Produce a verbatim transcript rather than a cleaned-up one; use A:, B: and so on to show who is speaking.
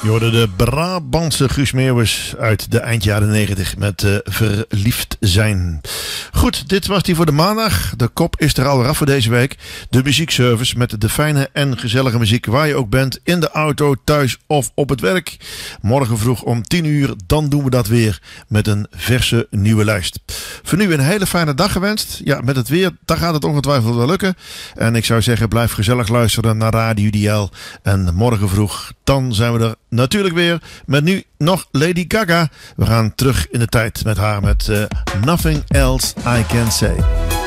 A: Je hoorde de Brabantse Guus Meeuwis uit de eind jaren negentig met uh, Verliefd zijn. Goed, dit was die voor de maandag. De kop is er al af voor deze week. De muziekservice met de fijne en gezellige muziek waar je ook bent. In de auto, thuis of op het werk. Morgen vroeg om tien uur, dan doen we dat weer met een verse nieuwe lijst. Voor nu een hele fijne dag gewenst. Ja, met het weer, dan gaat het ongetwijfeld wel lukken. En ik zou zeggen, blijf gezellig luisteren naar Radio D L. En morgen vroeg, dan zijn we er natuurlijk weer met nu nog Lady Gaga. We gaan terug in de tijd met haar met uh, Nothing Else I Can Say.